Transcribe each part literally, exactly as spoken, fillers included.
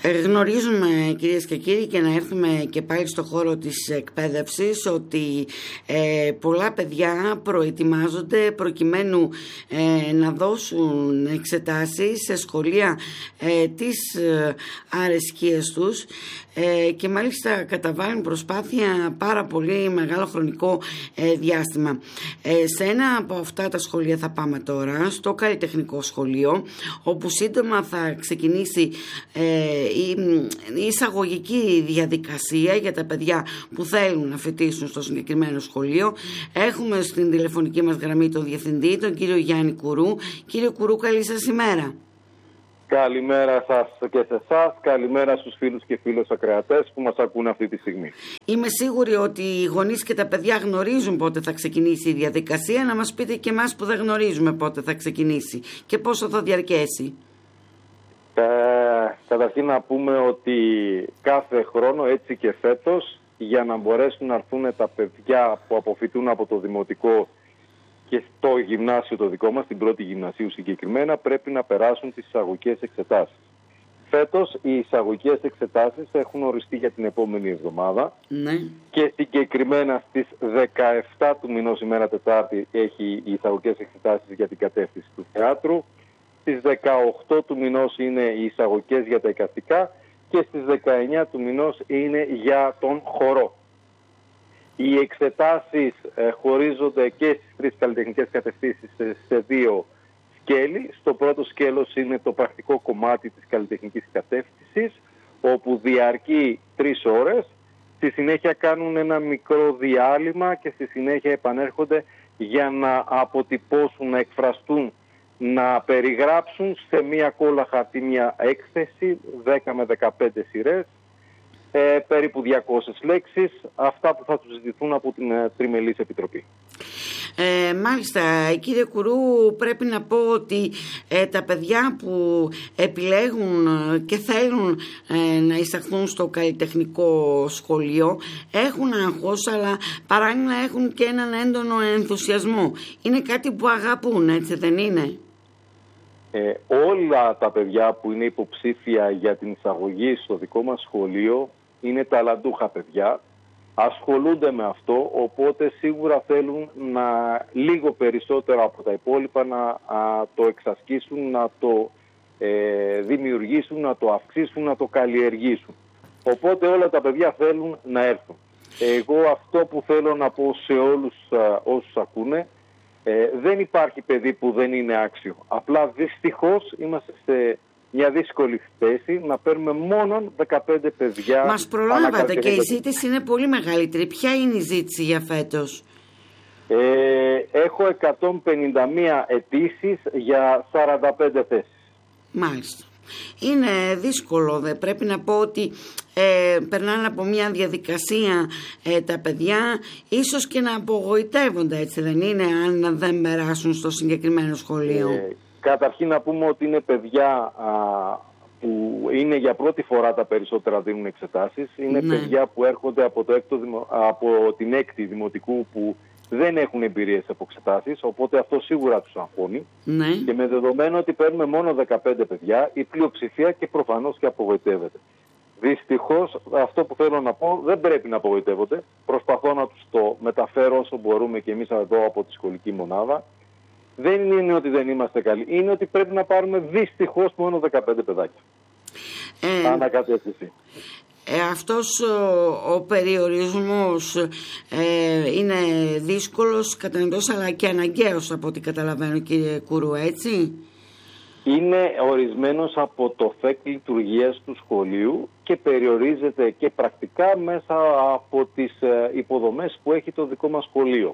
Γνωρίζουμε, κυρίες και κύριοι, και να έρθουμε και πάλι στο χώρο της εκπαίδευσης, ότι ε, πολλά παιδιά προετοιμάζονται προκειμένου ε, να δώσουν εξετάσεις σε σχολεία ε, της ε, αρεσκίας τους ε, και μάλιστα καταβάλουν προσπάθεια πάρα πολύ μεγάλο χρονικό ε, διάστημα. Ε, σε ένα από αυτά τα σχολεία θα πάμε τώρα, στο καλλιτεχνικό σχολείο, όπου σύντομα θα ξεκινήσει ε, η, η εισαγωγική διαδικασία για τα παιδιά που θέλουν να φοιτήσουν στο συγκεκριμένο σχολείο. Έχουμε στην τηλεφωνική μας γραμμή τον Διευθυντή, τον κύριο Γιάννη Κουρού. Κύριε Κουρού, καλή σας ημέρα. Καλημέρα σας και σε εσάς, καλημέρα στους φίλους και φίλους ακροατές που μας ακούν αυτή τη στιγμή. Είμαι σίγουρη ότι οι γονείς και τα παιδιά γνωρίζουν πότε θα ξεκινήσει η διαδικασία. Να μας πείτε και εμάς που δεν γνωρίζουμε πότε θα ξεκινήσει και πόσο θα διαρκέσει. Ε, καταρχήν να πούμε ότι κάθε χρόνο, έτσι και φέτος, για να μπορέσουν να έρθουν τα παιδιά που αποφοιτούν από το δημοτικό και στο γυμνάσιο το δικό μας, την πρώτη γυμνασίου συγκεκριμένα, πρέπει να περάσουν τις εισαγωγικές εξετάσεις. Φέτος οι εισαγωγικές εξετάσεις έχουν οριστεί για την επόμενη εβδομάδα, ναι. Και συγκεκριμένα στις δεκαεφτά του μηνός, ημέρα Τετάρτη, έχει οι εισαγωγικές εξετάσεις για την κατεύθυνση του θεάτρου. Στις δεκαοκτώ του μηνός είναι οι εισαγωγικές για τα εικαστικά και στις δεκαεννιά του μηνός είναι για τον χορό. Οι εξετάσεις ε, χωρίζονται και στις τρεις καλλιτεχνικές κατευθύνσεις σε, σε δύο σκέλη. Στο πρώτο σκέλος είναι το πρακτικό κομμάτι της καλλιτεχνικής κατεύθυνσης, όπου διαρκεί τρεις ώρες. Στη συνέχεια κάνουν ένα μικρό διάλειμμα και στη συνέχεια επανέρχονται για να αποτυπώσουν, να εκφραστούν, να περιγράψουν σε μία κόλλα χαρτί μια έκθεση, δέκα με δεκαπέντε σειρές, ε, περίπου διακόσιες λέξεις, αυτά που θα τους ζητηθούν από την ε, Τριμελής Επιτροπή. Ε, μάλιστα, κύριε Κουρού, πρέπει να πω ότι ε, τα παιδιά που επιλέγουν και θέλουν ε, να εισαχθούν στο καλλιτεχνικό σχολείο έχουν άγχος, αλλά παράλληλα έχουν και έναν έντονο ενθουσιασμό. Είναι κάτι που αγαπούν, έτσι δεν είναι? Ε, όλα τα παιδιά που είναι υποψήφια για την εισαγωγή στο δικό μας σχολείο είναι ταλαντούχα παιδιά, ασχολούνται με αυτό, οπότε σίγουρα θέλουν να λίγο περισσότερο από τα υπόλοιπα να α, το εξασκήσουν, να το ε, δημιουργήσουν, να το αυξήσουν, να το καλλιεργήσουν. Οπότε όλα τα παιδιά θέλουν να έρθουν. Εγώ αυτό που θέλω να πω σε όλους α, όσους ακούνε, Ε, δεν υπάρχει παιδί που δεν είναι άξιο. Απλά δυστυχώς είμαστε σε μια δύσκολη θέση να παίρνουμε μόνο δεκαπέντε παιδιά. Μας προλάβατε και η ζήτηση είναι πολύ μεγαλύτερη. Ποια είναι η ζήτηση για φέτος? Ε, έχω εκατόν πενήντα μία αιτήσεις για σαράντα πέντε θέσεις. Μάλιστα. Είναι δύσκολο, δε. Πρέπει να πω ότι ε, περνάνε από μια διαδικασία ε, τα παιδιά, ίσως και να απογοητεύονται, έτσι δεν είναι, αν δεν περάσουν στο συγκεκριμένο σχολείο? Ε, καταρχήν να πούμε ότι είναι παιδιά α, που είναι για πρώτη φορά τα περισσότερα δίνουν εξετάσεις. Είναι ναι. παιδιά που έρχονται από, το έκτο, από την έκτη δημοτικού που δεν έχουν εμπειρίες από εξετάσεις, οπότε αυτό σίγουρα τους αγχώνει. Ναι. Και με δεδομένο ότι παίρνουμε μόνο δεκαπέντε παιδιά, η πλειοψηφία και προφανώς και απογοητεύεται. Δυστυχώς, αυτό που θέλω να πω, δεν πρέπει να απογοητεύονται. Προσπαθώ να τους το μεταφέρω όσο μπορούμε και εμείς εδώ από τη σχολική μονάδα. Δεν είναι ότι δεν είμαστε καλοί, είναι ότι πρέπει να πάρουμε δυστυχώς μόνο δεκαπέντε παιδάκια. Ε... Ανακατεύθυνση. Ε, αυτός ο, ο περιορισμός ε, είναι δύσκολος, κατανοητός, αλλά και αναγκαίος από ό,τι καταλαβαίνω, κύριε Κουρού, έτσι? Είναι ορισμένος από το ΦΕΚ λειτουργίας του σχολείου και περιορίζεται και πρακτικά μέσα από τις ε, υποδομές που έχει το δικό μας σχολείο.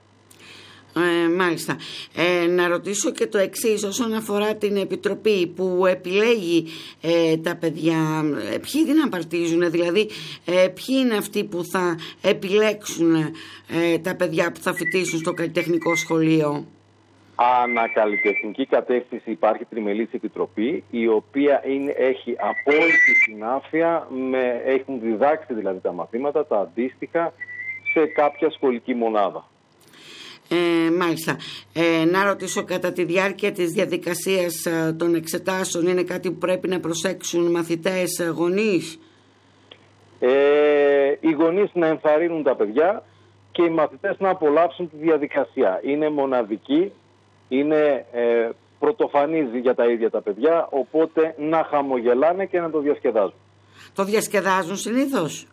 Ε, μάλιστα. Ε, να ρωτήσω και το εξής όσον αφορά την επιτροπή που επιλέγει ε, τα παιδιά. Ε, ποιοι την απαρτίζουν, δηλαδή ε, ποιοι είναι αυτοί που θα επιλέξουν ε, τα παιδιά που θα φοιτήσουν στο καλλιτεχνικό σχολείο? Ανακαλλιτεχνική κατεύθυνση υπάρχει τριμελής επιτροπή, η οποία είναι, έχει απόλυτη συνάφεια, με, έχουν διδάξει δηλαδή τα μαθήματα, τα αντίστοιχα σε κάποια σχολική μονάδα. Ε, μάλιστα. Ε, να ρωτήσω, κατά τη διάρκεια της διαδικασίας ε, των εξετάσεων είναι κάτι που πρέπει να προσέξουν μαθητές, ε, γονείς? Ε, οι γονείς να ενθαρρύνουν τα παιδιά και οι μαθητές να απολαύσουν τη διαδικασία. Είναι μοναδική, είναι ε, πρωτοφανής για τα ίδια τα παιδιά, οπότε να χαμογελάνε και να το διασκεδάζουν. Το διασκεδάζουν συνήθως?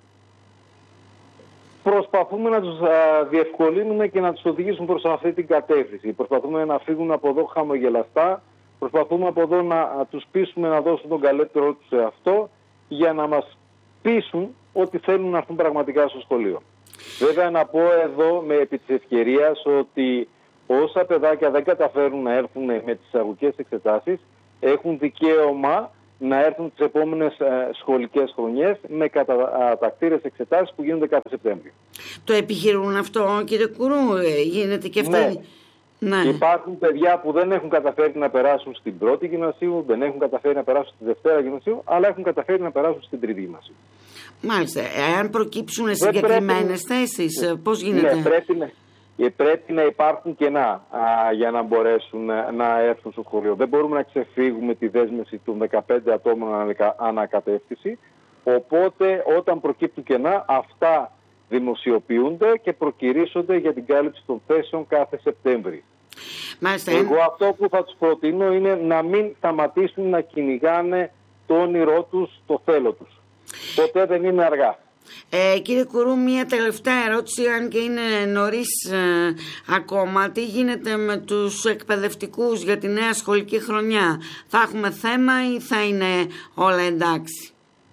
Προσπαθούμε να τους α, διευκολύνουμε και να τους οδηγήσουμε προς αυτή την κατεύθυνση. Προσπαθούμε να φύγουν από εδώ χαμογελαστά, προσπαθούμε από εδώ να α, τους πείσουμε να δώσουν τον καλύτερό τους σε αυτό, για να μας πείσουν ότι θέλουν να έρθουν πραγματικά στο σχολείο. Βέβαια να πω εδώ με επί της ευκαιρίας ότι όσα παιδάκια δεν καταφέρουν να έρθουν με τις εισαγωγικές εξετάσεις, έχουν δικαίωμα να έρθουν τις επόμενες ε, σχολικές χρονιές με κατατακτήρες εξετάσεις που γίνονται κάθε Σεπτέμβριο. Το επιχειρούν αυτό, κύριε Κουρού? Ε, γίνεται και αυτό? Ναι. Ναι. Υπάρχουν παιδιά που δεν έχουν καταφέρει να περάσουν στην πρώτη γυμνασίου, δεν έχουν καταφέρει να περάσουν στη δευτέρα γυμνασίου, αλλά έχουν καταφέρει να περάσουν στην τρίτη γυμνασίου. Μάλιστα. Εάν προκύψουν συγκεκριμένες πρέπει... θέσεις, πώς γίνεται? Ναι, πρέπει να... Πρέπει να υπάρχουν κενά α, για να μπορέσουν να, να έρθουν στο σχολείο. Δεν μπορούμε να ξεφύγουμε τη δέσμευση των δεκαπέντε ατόμων ανακατεύθυνση. Οπότε όταν προκύπτουν κενά, αυτά δημοσιοποιούνται και προκηρύσσονται για την κάλυψη των θέσεων κάθε Σεπτέμβρη. Μάλιστα. Εγώ αυτό που θα τους προτείνω είναι να μην σταματήσουν να κυνηγάνε το όνειρό τους, το θέλω τους. Ποτέ δεν είναι αργά. Ε, κύριε Κουρού, μια τελευταία ερώτηση, αν και είναι νωρίς ε, ακόμα. Τι γίνεται με τους εκπαιδευτικούς για τη νέα σχολική χρονιά? Θα έχουμε θέμα ή θα είναι όλα εντάξει?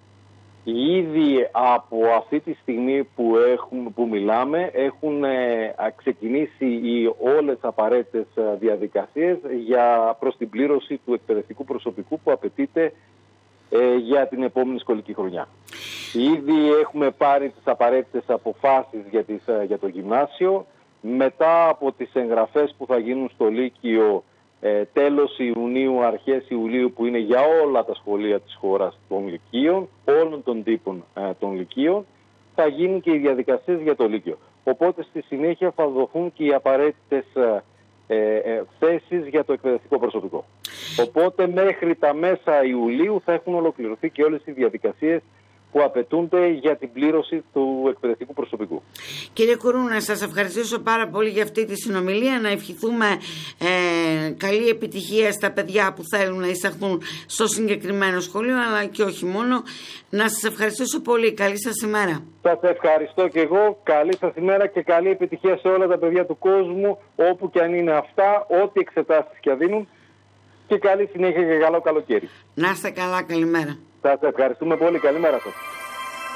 Ήδη από αυτή τη στιγμή που, έχουν, που μιλάμε έχουν ε, ξεκινήσει οι όλες απαραίτητες διαδικασίες για προς την πλήρωση του εκπαιδευτικού προσωπικού που απαιτείται ε, για την επόμενη σχολική χρονιά. Ήδη έχουμε πάρει τις απαραίτητες αποφάσεις για, τις, για το γυμνάσιο. Μετά από τις εγγραφές που θα γίνουν στο Λύκειο ε, τέλος Ιουνίου, αρχές Ιουλίου, που είναι για όλα τα σχολεία της χώρας των Λυκείων, όλων των τύπων ε, των Λυκείων, θα γίνουν και οι διαδικασίες για το Λύκειο. Οπότε στη συνέχεια θα δοθούν και οι απαραίτητες ε, ε, θέσεις για το εκπαιδευτικό προσωπικό. Οπότε μέχρι τα μέσα Ιουλίου θα έχουν ολοκληρωθεί και όλες οι διαδικασίες που απαιτούνται για την πλήρωση του εκπαιδευτικού προσωπικού. Κύριε Κουρού, να σας ευχαριστήσω πάρα πολύ για αυτή τη συνομιλία, να ευχηθούμε ε, καλή επιτυχία στα παιδιά που θέλουν να εισαχθούν στο συγκεκριμένο σχολείο, αλλά και όχι μόνο. Να σας ευχαριστήσω πολύ. Καλή σας ημέρα. Σας ευχαριστώ και εγώ. Καλή σας ημέρα και καλή επιτυχία σε όλα τα παιδιά του κόσμου, όπου και αν είναι αυτά, ό,τι εξετάσεις και δίνουν, και καλή συνέχεια και καλό καλοκαίρι. Να είστε καλά, καλημέρα. Σας ευχαριστούμε πολύ. Καλημέρα σας.